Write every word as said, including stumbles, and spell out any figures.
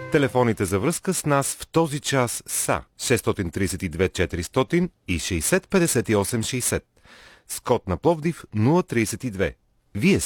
Телефоните за връзка с нас в този час са шест три две четиристотин и шейсет петдесет и осем шейсет, с код на Пловдив нула три две. Вие